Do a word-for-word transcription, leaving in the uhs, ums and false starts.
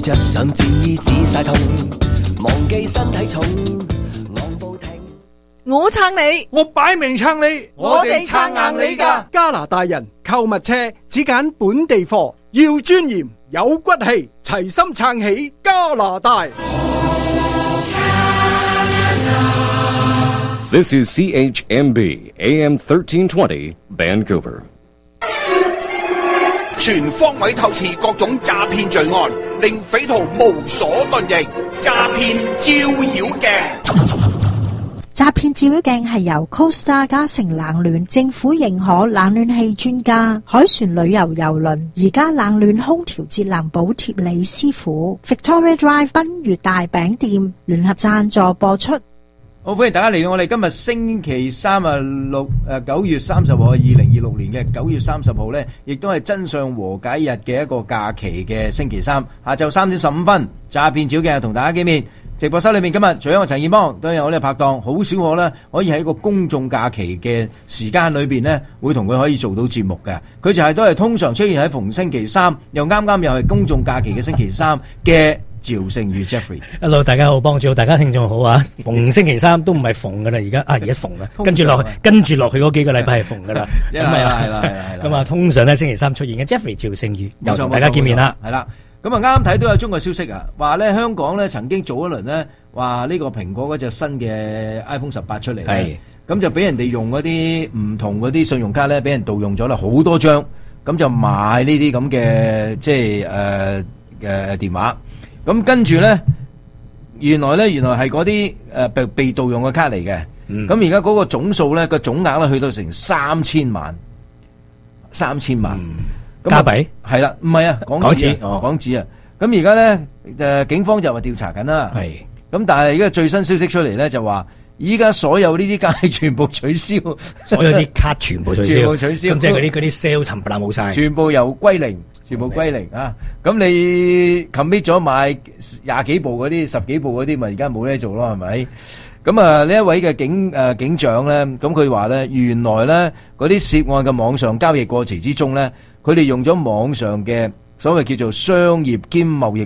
着上戰衣止曬痛，忘記身體重，昂步停。 我撐你， 我擺明撐你， 我哋撐硬你㗎。 加拿大人購物車只揀本地貨，要尊嚴有骨氣，齊心撐起加拿大。 This is C H M B A M thirteen twenty Vancouver。 全方位透視各種詐騙罪案，令匪徒無所遁形。詐騙照妖鏡。 詐騙照妖鏡係由 Costa 嘉誠冷暖政府認可冷暖氣專家海船旅遊郵輪而家冷暖空調節能補貼李師傅 Victoria Drive 賓悅大餅店聯合贊助播出。 好，歡迎大家嚟到我哋今日星期三啊六誒九月三十號啊，二零二六年嘅九月三十號咧，亦都係真相和解日嘅一個假期嘅星期三，下晝三點十五分，詐騙照鏡同大家見面。直播室裏面今日除咗我陳彥邦，都有我哋拍檔，好少可咧可以喺一個公眾假期嘅時間裏邊咧，會同佢可以做到節目嘅。佢就係都係通常出現喺逢星期三，又啱啱又係公眾假期嘅星期三嘅趙聖宇 Jeffrey。Hello， 大家好，幫主好，大家聽眾好啊！逢星期三都唔係逢噶啦，而家啊而家逢啦，跟住落去，跟住落去嗰幾個禮拜係逢噶啦。 咁啊係啦係啦係啦。 咁啊，通常咧星期三出現嘅 Jeffrey 趙聖宇又同大家見面啦。 係啦。咁啊，啱啱睇到有中國消息啊，話咧香港咧曾經早一輪咧話呢個蘋果嗰隻新嘅 iPhone 十八出嚟，係咁就俾人哋用嗰啲唔同嗰啲信用卡咧，俾人盜用咗啦好多張，咁就買呢啲咁嘅即係誒誒電話，咁跟住咧原來咧原來係嗰啲誒被被盜用嘅卡嚟嘅，咁而家嗰個總數咧個總額咧去到成三千萬，三千萬。 加幣係啦，唔係啊，港紙啊，港紙啊。咁而家咧，誒，警方就話調查緊啦。係。咁但係而家最新消息出嚟咧，就話依家所有呢啲卡全部取消， 所有啲卡全部取消， 全部取消。 咁即係嗰啲嗰啲 sale 冚唪唥冇晒， 全部由歸零，全部歸零啊！咁你 commit 咗買廿幾部嗰啲、十幾部嗰啲，咪而家冇得做咯，係咪？咁啊，呢一位嘅警誒警長咧，咁佢話咧，原來咧嗰啲涉案嘅網上交易過程之中咧。佢哋用咗網上嘅所謂叫做商業兼貿易